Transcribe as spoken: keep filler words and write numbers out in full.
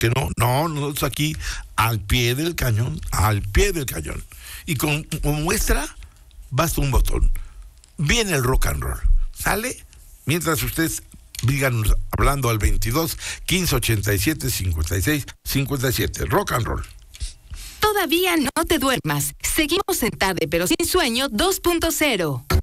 Que no, no, nosotros aquí al pie del cañón, al pie del cañón. Y con, con muestra, basta un botón. Viene el rock and roll. ¿Sale? Mientras ustedes digan hablando al veintidós, quince, ochenta y siete, cincuenta y seis, cincuenta y siete. Rock and roll. Todavía no te duermas. Seguimos en Tarde pero sin sueño dos punto cero.